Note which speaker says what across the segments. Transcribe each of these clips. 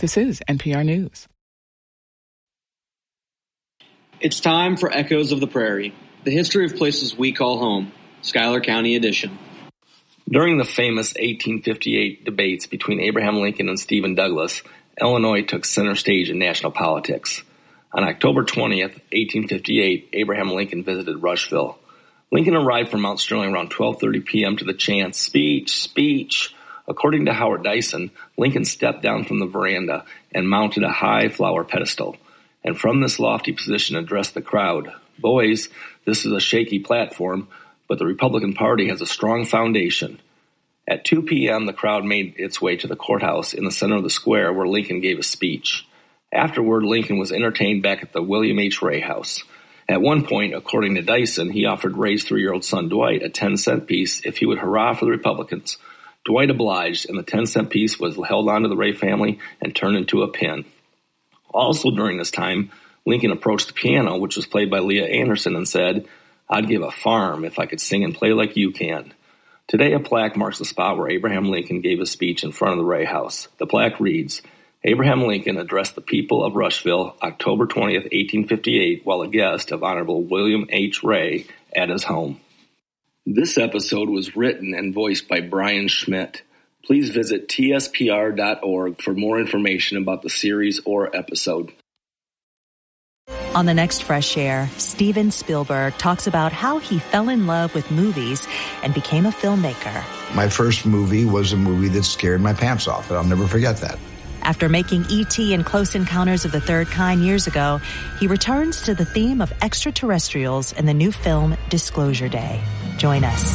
Speaker 1: This is NPR News.
Speaker 2: It's time for Echoes of the Prairie, the history of places we call home, Schuyler County edition.
Speaker 3: During the famous 1858 debates between Abraham Lincoln and Stephen Douglas, Illinois took center stage in national politics. On October 20th, 1858, Abraham Lincoln visited Rushville. Lincoln arrived from Mount Sterling around 12:30 p.m. to the chant, "Speech, speech." According to Howard Dyson, Lincoln stepped down from the veranda and mounted a high flower pedestal, and from this lofty position addressed the crowd. "Boys, this is a shaky platform, but the Republican Party has a strong foundation." At 2 p.m., the crowd made its way to the courthouse in the center of the square where Lincoln gave a speech. Afterward, Lincoln was entertained back at the William H. Ray House. At one point, according to Dyson, he offered Ray's 3-year-old son Dwight a 10-cent piece if he would hurrah for the Republicans. Dwight obliged, and the 10-cent piece was held onto the Ray family and turned into a pin. Also during this time, Lincoln approached the piano, which was played by Leah Anderson, and said, "I'd give a farm if I could sing and play like you can." Today, a plaque marks the spot where Abraham Lincoln gave a speech in front of the Ray House. The plaque reads, "Abraham Lincoln addressed the people of Rushville, October 20th, 1858, while a guest of Honorable William H. Ray at his home." This episode was written and voiced by Brian Schmidt. Please visit tspr.org for more information about the series or episode.
Speaker 4: On the next Fresh Air, Steven Spielberg talks about how he fell in love with movies and became a filmmaker.
Speaker 5: My first movie was a movie that scared my pants off, and I'll never forget that.
Speaker 4: After making E.T. and Close Encounters of the Third Kind years ago, he returns to the theme of extraterrestrials in the new film Disclosure Day. Join us.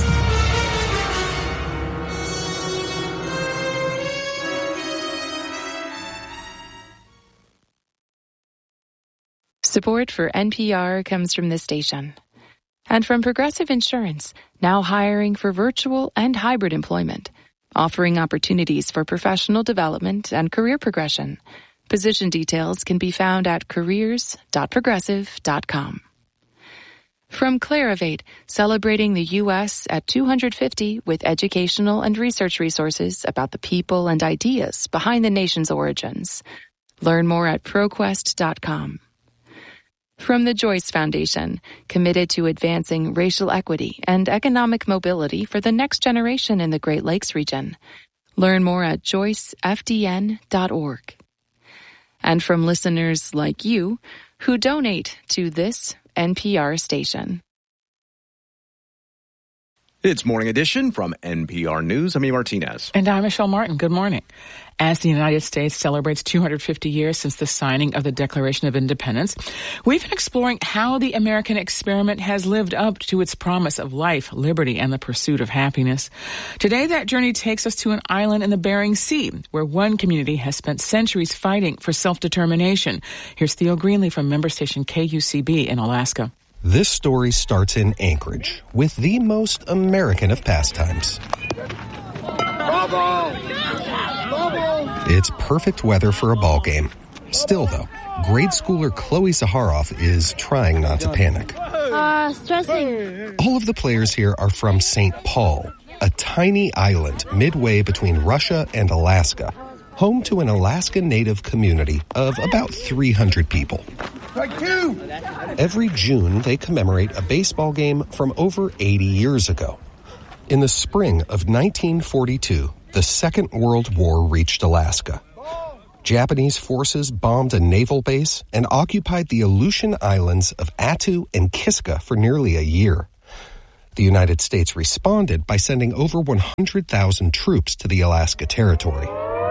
Speaker 6: Support for NPR comes from this station and from Progressive Insurance, now hiring for virtual and hybrid employment, offering opportunities for professional development and career progression. Position details can be found at careers.progressive.com. From Clarivate, celebrating the U.S. at 250 with educational and research resources about the people and ideas behind the nation's origins. Learn more at ProQuest.com. From the Joyce Foundation, committed to advancing racial equity and economic mobility for the next generation in the Great Lakes region. Learn more at joycefdn.org. And from listeners like you who donate to this NPR station.
Speaker 7: It's Morning Edition from NPR News. I'm E. Martinez.
Speaker 1: And I'm Michelle Martin. Good morning. As the United States celebrates 250 years since the signing of the Declaration of Independence, we've been exploring how the American experiment has lived up to its promise of life, liberty, and the pursuit of happiness. Today, that journey takes us to an island in the Bering Sea, where one community has spent centuries fighting for self-determination. Here's Theo Greenlee from member station KUCB in Alaska.
Speaker 8: This story starts in Anchorage with the most American of pastimes.
Speaker 9: Bravo!
Speaker 8: It's perfect weather for a ball game. Still, though, grade schooler Chloe Zaharoff is trying not to panic.
Speaker 9: Stressing.
Speaker 8: All of the players here are from St. Paul, a tiny island midway between Russia and Alaska, home to an Alaska Native community of about 300 people. Every June, they commemorate a baseball game from over 80 years ago. In the spring of 1942, the Second World War reached Alaska. Japanese forces bombed a naval base and occupied the Aleutian Islands of Attu and Kiska for nearly a year. The United States responded by sending over 100,000 troops to the Alaska Territory.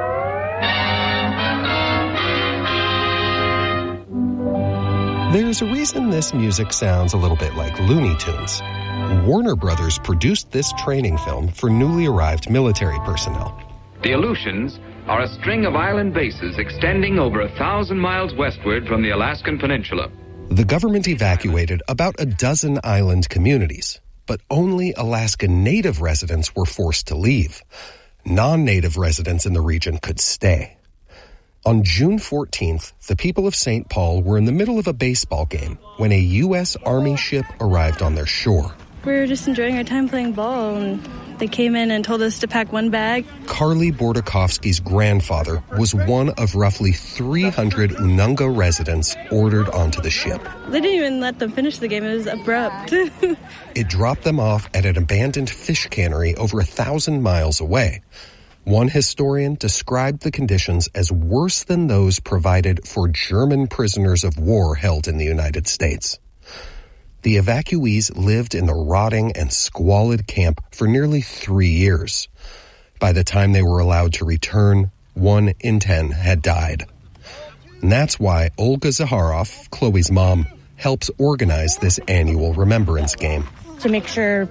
Speaker 8: There's a reason this music sounds a little bit like Looney Tunes. Warner Brothers produced this training film for newly arrived military personnel.
Speaker 10: The Aleutians are a string of island bases extending over 1,000 miles westward from the Alaskan Peninsula.
Speaker 8: The government evacuated about a dozen island communities, but only Alaska Native residents were forced to leave. Non-Native residents in the region could stay. On June 14th, the people of St. Paul were in the middle of a baseball game when a U.S. Army ship arrived on their shore.
Speaker 11: We were just enjoying our time playing ball, and They came in and told us to pack one bag.
Speaker 8: Carly Bordakovsky's grandfather was one of roughly 300 Ununga residents ordered onto the ship.
Speaker 11: They didn't even let them finish the game. It was abrupt.
Speaker 8: It dropped them off at an abandoned fish cannery over 1,000 miles away. One historian described the conditions as worse than those provided for German prisoners of war held in the United States. The evacuees lived in the rotting and squalid camp for nearly 3 years. By the time they were allowed to return, 1 in 10 had died. And that's why Olga Zaharov, Chloe's mom, helps organize this annual remembrance game.
Speaker 12: To make sure,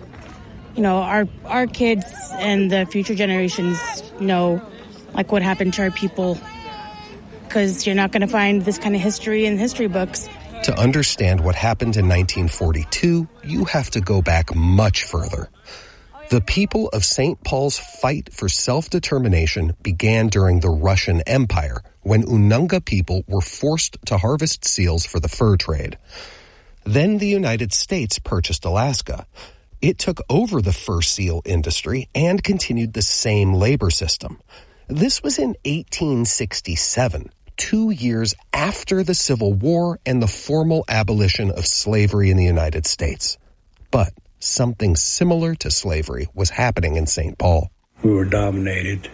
Speaker 12: our kids and the future generations know, what happened to our people. Because you're not going to find this kind of history in history books.
Speaker 8: To understand what happened in 1942, you have to go back much further. The people of St. Paul's fight for self-determination began during the Russian Empire, when Ununga people were forced to harvest seals for the fur trade. Then the United States purchased Alaska. It took over the fur seal industry and continued the same labor system. This was in 1867. 2 years after the Civil War and the formal abolition of slavery in the United States. But something similar to slavery was happening in St. Paul.
Speaker 13: We were dominated.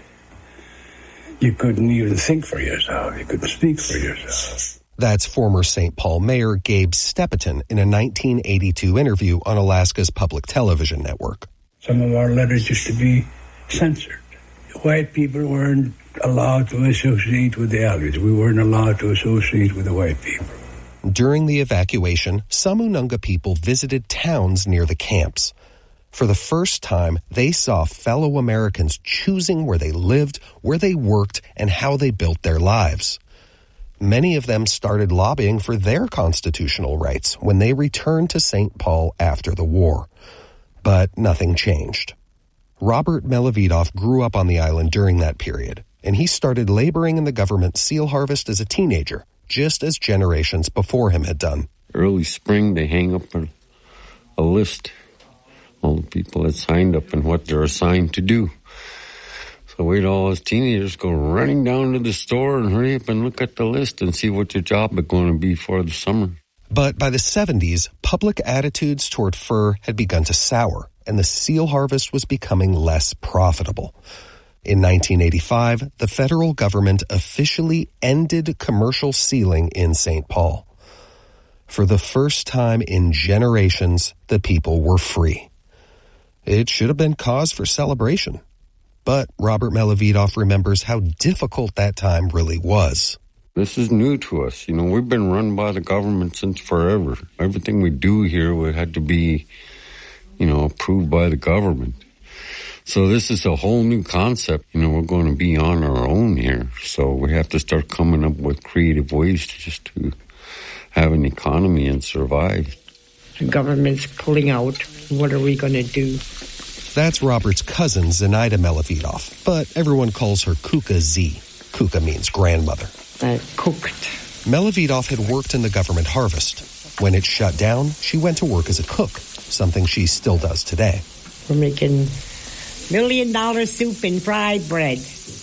Speaker 13: You couldn't even think for yourself. You couldn't speak for yourself.
Speaker 8: That's former St. Paul Mayor Gabe Stepeton in a 1982 interview on Alaska's public television network.
Speaker 13: Some of our letters used to be censored. White people weren't allowed to associate with the Allies. We weren't allowed to associate with the white people.
Speaker 8: During the evacuation, some Ununga people visited towns near the camps. For the first time, they saw fellow Americans choosing where they lived, where they worked, and how they built their lives. Many of them started lobbying for their constitutional rights when they returned to St. Paul after the war. But nothing changed. Robert Melavidov grew up on the island during that period, and he started laboring in the government seal harvest as a teenager, just as generations before him had done.
Speaker 14: Early spring, they hang up a list, all the people that signed up and what they're assigned to do. So we'd all, as teenagers, go running down to the store and hurry up and look at the list and see what your job is going to be for the summer.
Speaker 8: But by the 70s, public attitudes toward fur had begun to sour, and the seal harvest was becoming less profitable. In 1985, the federal government officially ended commercial sealing in St. Paul. For the first time in generations, the people were free. It should have been cause for celebration. But Robert Melavidov remembers how difficult that time really was.
Speaker 14: This is new to us. We've been run by the government since forever. Everything we do here had to be, approved by the government. So this is a whole new concept. We're going to be on our own here. So we have to start coming up with creative ways to have an economy and survive.
Speaker 15: The government's pulling out. What are we going to do?
Speaker 8: That's Robert's cousin, Zenaida Melavidov, but everyone calls her Kuka Z. Kuka means grandmother.
Speaker 15: I cooked.
Speaker 8: Melavidov had worked in the government harvest. When it shut down, she went to work as a cook, something she still does today.
Speaker 15: We're making $1 million soup and fried bread.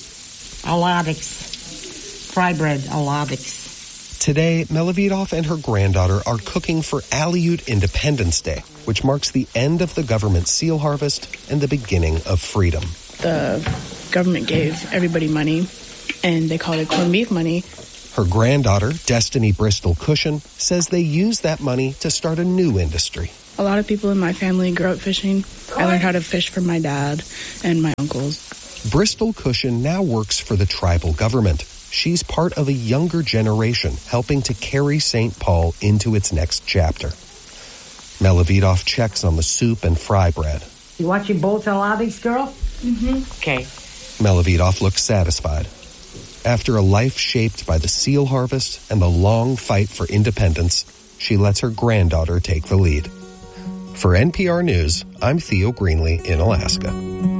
Speaker 15: Aladics. Fried bread, aladics.
Speaker 8: Today, Melavidov and her granddaughter are cooking for Aleut Independence Day, which marks the end of the government seal harvest and the beginning of freedom.
Speaker 16: The government gave everybody money, and they called it corned beef money.
Speaker 8: Her granddaughter, Destiny Bristol Cushion, says they used that money to start a new industry.
Speaker 16: A lot of people in my family grew up fishing. I learned how to fish from my dad and my uncles.
Speaker 8: Bristol Cushion now works for the tribal government. She's part of a younger generation helping to carry St. Paul into its next chapter. Melavidov checks on the soup and fry bread.
Speaker 15: You watching both aladics, girl?
Speaker 16: Mm-hmm.
Speaker 15: Okay.
Speaker 8: Melavidov looks satisfied. After a life shaped by the seal harvest and the long fight for independence, she lets her granddaughter take the lead. For NPR News, I'm Theo Greenlee in Alaska.